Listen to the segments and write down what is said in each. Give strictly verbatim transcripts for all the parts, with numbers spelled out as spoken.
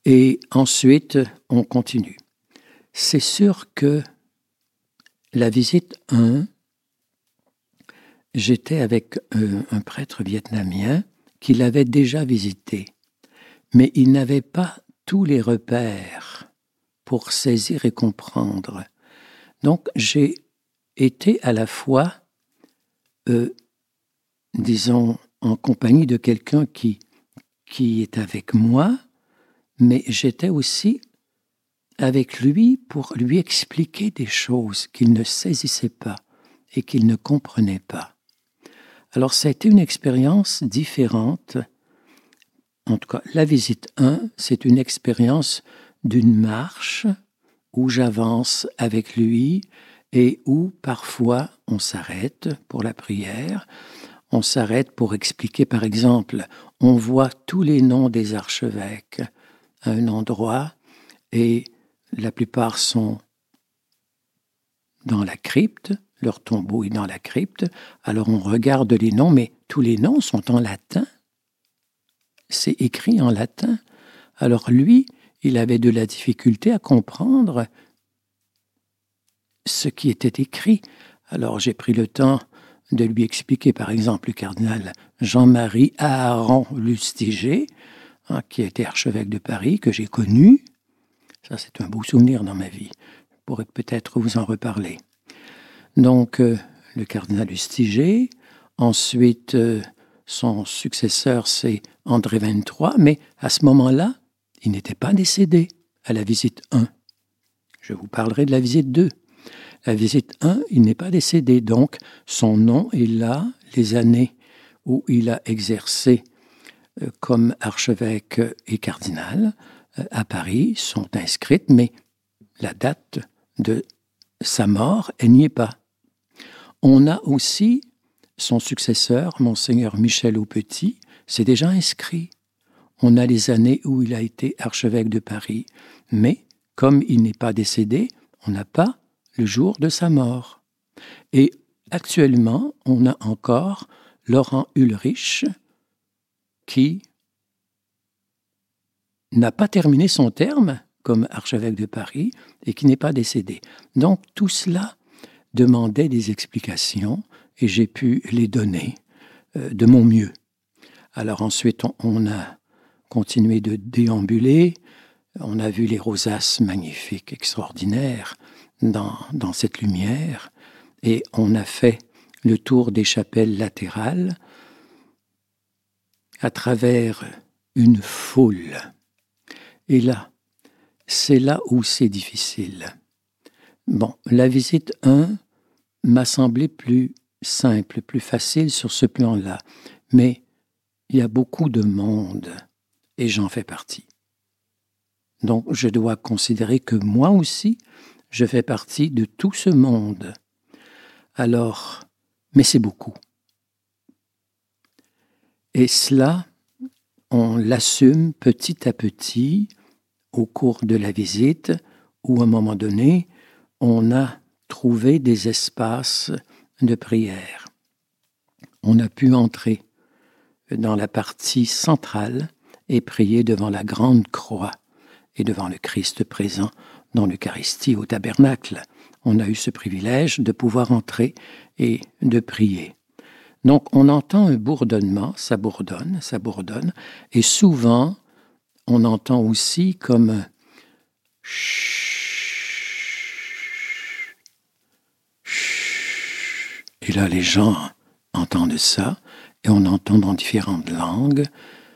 Et ensuite, on continue. C'est sûr que la visite un, j'étais avec euh, un prêtre vietnamien qui l'avait déjà visité, mais il n'avait pas tous les repères pour saisir et comprendre. Donc, j'ai été à la fois, euh, disons, en compagnie de quelqu'un qui, qui est avec moi, mais j'étais aussi avec lui pour lui expliquer des choses qu'il ne saisissait pas et qu'il ne comprenait pas. Alors, ça a été une expérience différente. En tout cas, la visite un, c'est une expérience d'une marche où j'avance avec lui et où parfois on s'arrête pour la prière, on s'arrête pour expliquer, par exemple, on voit tous les noms des archevêques à un endroit et la plupart sont dans la crypte, leur tombeau est dans la crypte, alors on regarde les noms, mais tous les noms sont en latin. C'est écrit en latin. Alors lui, il avait de la difficulté à comprendre ce qui était écrit. Alors j'ai pris le temps de lui expliquer, par exemple, le cardinal Jean-Marie Aaron Lustiger, hein, qui était archevêque de Paris, que j'ai connu. Ça, c'est un beau souvenir dans ma vie. Je pourrais peut-être vous en reparler. Donc, euh, le cardinal Lustiger. Ensuite, euh, son successeur, c'est André vingt-trois. Mais à ce moment-là, il n'était pas décédé à la visite un. Je vous parlerai de la visite deux. La visite un, il n'est pas décédé. Donc, son nom est là, les années où il a exercé euh, comme archevêque et cardinal à Paris sont inscrites, mais la date de sa mort, elle n'y est pas. On a aussi son successeur, Monseigneur Michel Aupetit, c'est déjà inscrit. On a les années où il a été archevêque de Paris, mais comme il n'est pas décédé, on n'a pas le jour de sa mort. Et actuellement, on a encore Laurent Ulrich qui n'a pas terminé son terme comme archevêque de Paris et qui n'est pas décédé. Donc tout cela demandait des explications et j'ai pu les donner euh, de mon mieux. Alors ensuite, on, on a continué de déambuler, on a vu les rosaces magnifiques, extraordinaires dans, dans cette lumière et on a fait le tour des chapelles latérales à travers une foule. Et là, c'est là où c'est difficile. Bon, la visite un m'a semblé plus simple, plus facile sur ce plan-là. Mais il y a beaucoup de monde et j'en fais partie. Donc, je dois considérer que moi aussi, je fais partie de tout ce monde. Alors, mais c'est beaucoup. Et cela, on l'assume petit à petit au cours de la visite où, à un moment donné, on a trouvé des espaces de prière. On a pu entrer dans la partie centrale et prier devant la grande croix et devant le Christ présent dans l'Eucharistie au tabernacle. On a eu ce privilège de pouvoir entrer et de prier. Donc on entend un bourdonnement, ça bourdonne, ça bourdonne, et souvent on entend aussi comme un chut, chut. Et là les gens entendent ça, et on entend dans différentes langues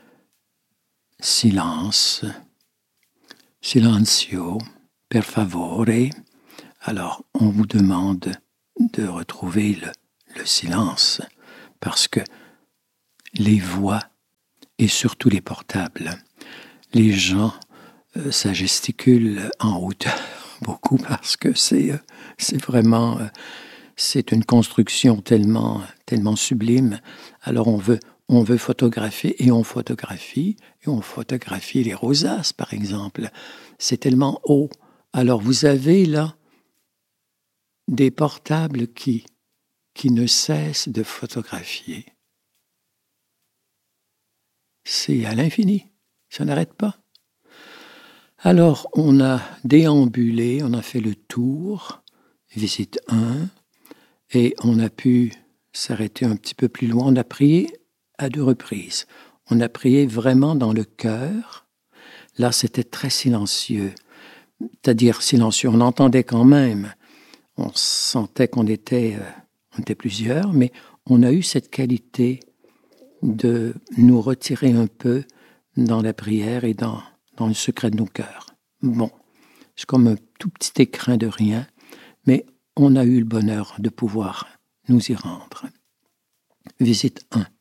silence, silenzio, per favore. Alors on vous demande de retrouver le, le silence, parce que les voix, et surtout les portables, les gens, euh, ça gesticule en hauteur beaucoup, parce que c'est, euh, c'est vraiment, euh, c'est une construction tellement, tellement sublime. Alors on veut, on veut photographier, et on photographie, et on photographie les rosaces, par exemple. C'est tellement haut. Alors vous avez là des portables qui, qui ne cessent de photographier. C'est à l'infini, ça n'arrête pas. Alors, on a déambulé, on a fait le tour, visite un, et on a pu s'arrêter un petit peu plus loin. On a prié à deux reprises. On a prié vraiment dans le cœur. Là, c'était très silencieux, c'est-à-dire silencieux. On entendait quand même. On sentait qu'on était, euh, on était plusieurs, mais on a eu cette qualité de nous retirer un peu dans la prière et dans, dans le secret de nos cœurs. Bon, c'est comme un tout petit écrin de rien, mais on a eu le bonheur de pouvoir nous y rendre. Visite un.